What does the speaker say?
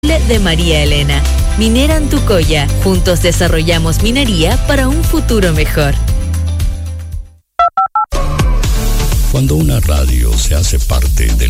de María Elena. Minera Antucoya. Juntos desarrollamos minería para un futuro mejor. Cuando una radio se hace parte del